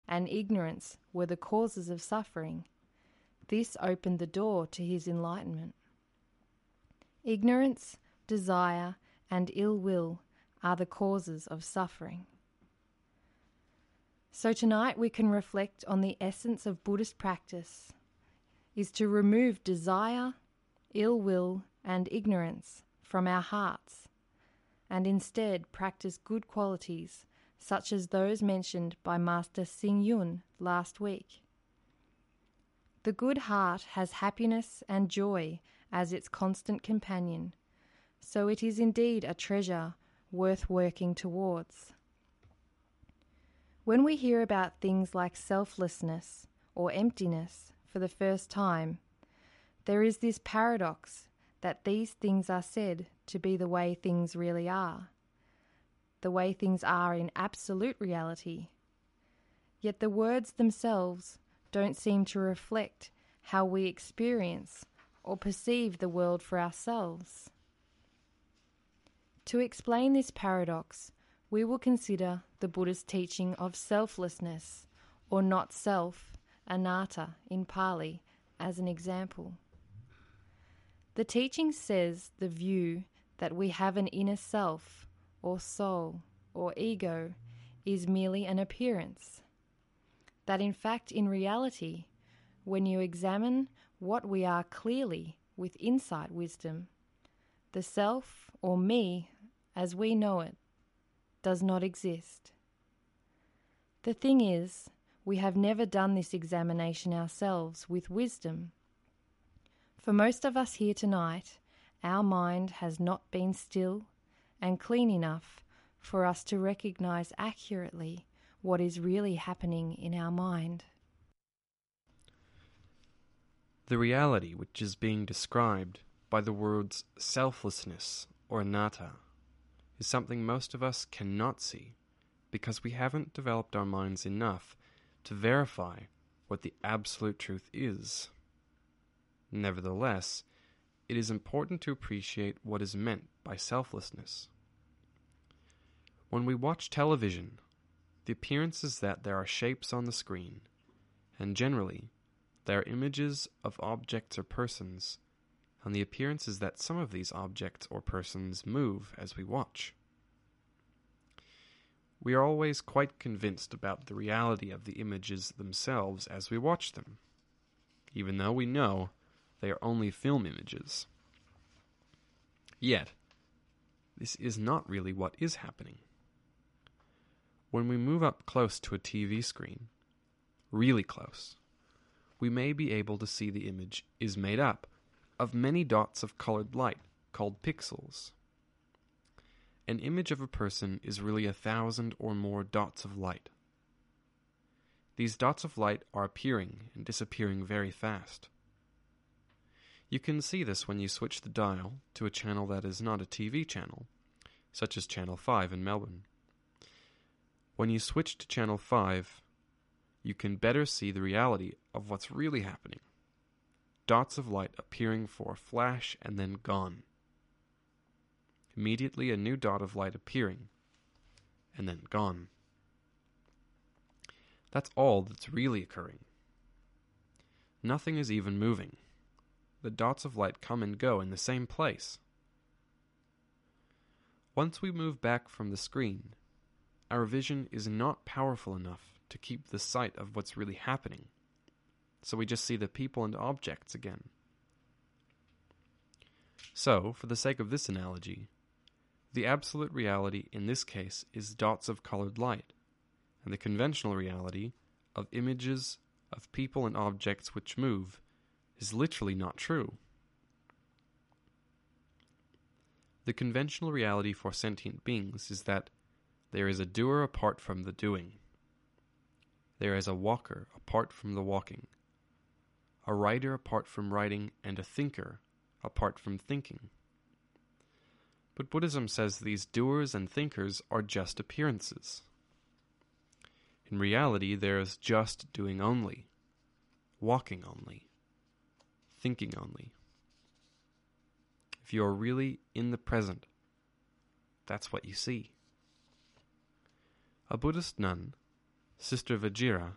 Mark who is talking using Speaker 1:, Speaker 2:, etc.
Speaker 1: and ignorance were the causes of suffering, this opened the door to his enlightenment. Ignorance, desire, and ill will are the causes of suffering. So tonight we can reflect on the essence of Buddhist practice is to remove desire, ill will, and ignorance from our hearts, and instead practice good qualities such as those mentioned by Master Xing Yun last week. The good heart has happiness and joy as its constant companion, so it is indeed a treasure worth working towards. When we hear about things like selflessness or emptiness for the first time, there is this paradox that these things are said to be the way things really are, the way things are in absolute reality. Yet the words themselves don't seem to reflect how we experience or perceive the world for ourselves. To explain this paradox, we will consider the Buddha's teaching of selflessness, or not self, anatta in Pali, as an example. The teaching says the view that we have an inner self, or soul, or ego, is merely an appearance. That in fact, in reality, when you examine what we are clearly with insight wisdom, the self, or me, as we know it, does not exist. The thing is, we have never done this examination ourselves with wisdom. For most of us here tonight, our mind has not been still and clean enough for us to recognize accurately what is really happening in our mind.
Speaker 2: The reality which is being described by the words selflessness or anatta is something most of us cannot see because we haven't developed our minds enough to verify what the absolute truth is. Nevertheless, it is important to appreciate what is meant by selflessness. When we watch television, the appearance is that there are shapes on the screen, and generally, there are images of objects or persons, and the appearance is that some of these objects or persons move as we watch. We are always quite convinced about the reality of the images themselves as we watch them, even though we know they are only film images. Yet, this is not really what is happening. When we move up close to a TV screen, really close, we may be able to see the image is made up of many dots of colored light called pixels. An image of a person is really 1,000 or more dots of light. These dots of light are appearing and disappearing very fast. You can see this when you switch the dial to a channel that is not a TV channel, such as Channel 5 in Melbourne. When you switch to Channel 5, you can better see the reality of what's really happening. Dots of light appearing for a flash and then gone. Immediately a new dot of light appearing, and then gone. That's all that's really occurring. Nothing is even moving. The dots of light come and go in the same place. Once we move back from the screen, our vision is not powerful enough to keep the sight of what's really happening, so we just see the people and objects again. So, for the sake of this analogy, the absolute reality in this case is dots of colored light, and the conventional reality of images of people and objects which move is literally not true. The conventional reality for sentient beings is that there is a doer apart from the doing. There is a walker apart from the walking, a writer apart from writing, and a thinker apart from thinking. But Buddhism says these doers and thinkers are just appearances. In reality, there is just doing only, walking only, thinking only. If you are really in the present, that's what you see. A Buddhist nun, Sister Vajira,